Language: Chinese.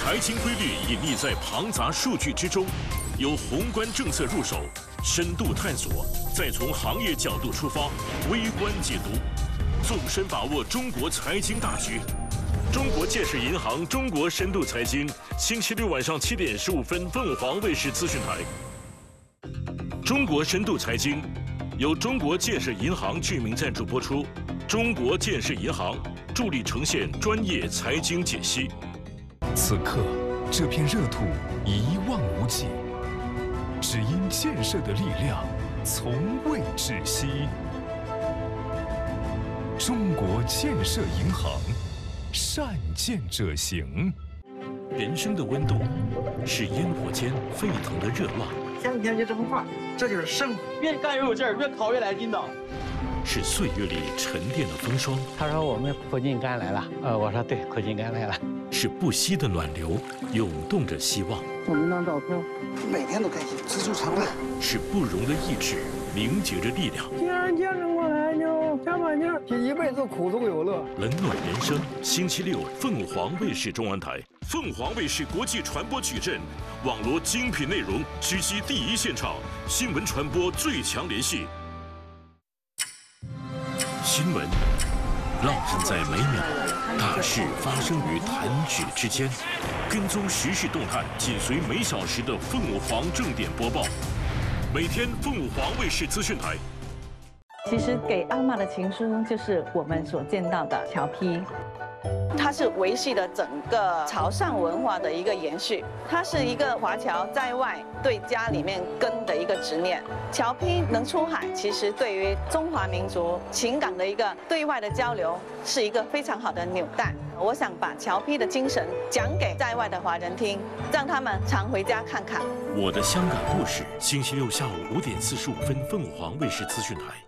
财经规律隐匿在庞杂数据之中，由宏观政策入手，深度探索，再从行业角度出发，微观解读，纵深把握中国财经大局。中国建设银行中国深度财经，星期六晚上7点15分，凤凰卫视资讯台。中国深度财经由中国建设银行居民赞助播出，中国建设银行助力呈现专业财经解析。 此刻，这片热土一望无际，只因建设的力量从未止息。中国建设银行，善建者行。 人生的温度是烟火间沸腾的热浪， 天天就这么画，这就是胜负。 越干越有劲儿，越考越来劲道。 是岁月里沉淀的风霜。 他说我们苦尽甘来了，我说对，苦尽甘来了。 是不息的暖流，涌动着希望。 我们那照片，每天都开心，知足常乐。 是不容的意志，凝结着力量。 既然坚持过来，就加把劲儿，一辈子苦中有乐。 冷暖人生，星期六，凤凰卫视中文台，凤凰卫视国际传播矩阵，网罗精品内容，直击第一现场，新闻传播最强联系。新闻浪漫在每秒，大事发生于弹指之间。跟踪时事动态，紧随每小时的凤凰正点播报。每天凤凰卫视资讯台。 其实给阿嬷的情书就是我们所见到的侨批。它是维系了整个潮汕文化的一个延续，它是一个华侨在外对家里面根的一个执念。侨批能出海，其实对于中华民族情感的一个对外的交流，是一个非常好的纽带。我想把侨批的精神讲给在外的华人听，让他们常回家看看。 我的香港故事，星期六下午5点45分，凤凰卫视资讯台。